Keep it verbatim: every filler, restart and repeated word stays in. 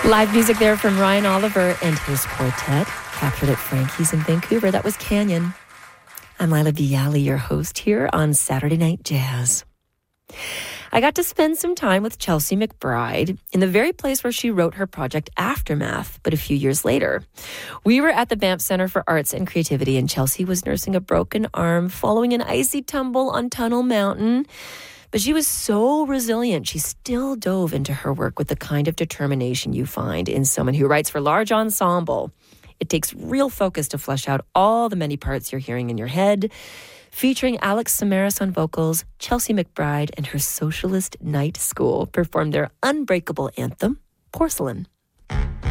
Live music there from Ryan Oliver and his quartet, captured at Frankie's in Vancouver. That was Canyon. I'm Lila Bialy, your host here on Saturday Night Jazz. I got to spend some time with Chelsea McBride in the very place where she wrote her project Aftermath, but a few years later. We were at the Banff Centre for Arts and Creativity, and Chelsea was nursing a broken arm following an icy tumble on Tunnel Mountain. But she was so resilient, she still dove into her work with the kind of determination you find in someone who writes for large ensemble. It takes real focus to flesh out all the many parts you're hearing in your head. Featuring Alex Samaras on vocals, Chelsea McBride and her Socialist Night School performed their unbreakable anthem, Porcelain.